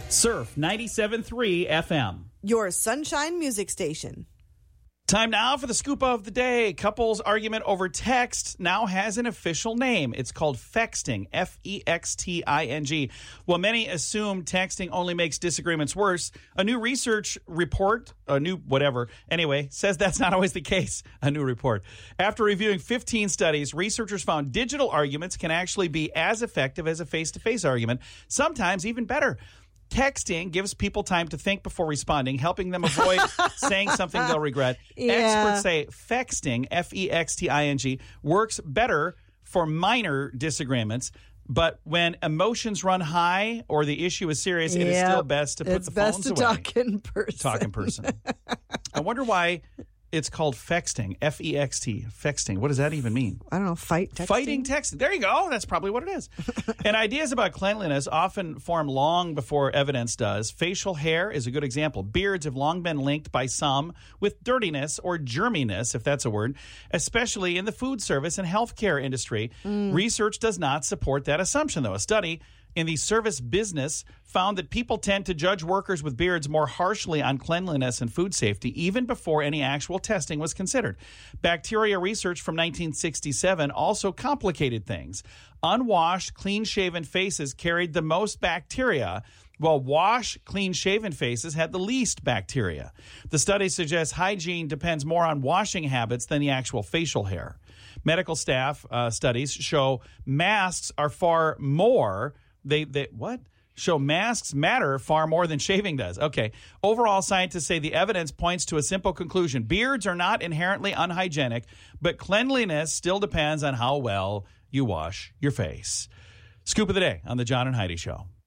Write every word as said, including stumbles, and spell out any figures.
Surf ninety-seven point three F M. Your Sunshine Music Station. Time now for the scoop of the day. Couples argument over text now has an official name. It's called fexting, F E X T I N G. While many assume texting only makes disagreements worse, a new research report, a new whatever, anyway, says that's not always the case, a new report. After reviewing fifteen studies, researchers found digital arguments can actually be as effective as a face-to-face argument, sometimes even better. Texting gives people time to think before responding, helping them avoid saying something they'll regret. Yeah. Experts say fexting, F E X T I N G, works better for minor disagreements. But when emotions run high or the issue is serious, it is Yep. still best to put it's the best phones to away. talk in person. Talk in person. I wonder why it's called fexting, F E X T, fexting. What does that even mean? I don't know, fight texting? Fighting texting. There you go. That's probably what it is. And ideas about cleanliness often form long before evidence does. Facial hair is a good example. Beards have long been linked by some with dirtiness or germiness, if that's a word, especially in the food service and healthcare industry. Mm. Research does not support that assumption, though. A study in the service business found that people tend to judge workers with beards more harshly on cleanliness and food safety, even before any actual testing was considered. Bacteria research from nineteen sixty-seven also complicated things. Unwashed, clean-shaven faces carried the most bacteria, while wash, clean-shaven faces had the least bacteria. The study suggests hygiene depends more on washing habits than the actual facial hair. Medical staff uh, studies show masks are far more They, they, what? Show masks matter far more than shaving does. Okay. Overall, scientists say the evidence points to a simple conclusion. Beards are not inherently unhygienic, but cleanliness still depends on how well you wash your face. Scoop of the day on the John and Heidi Show.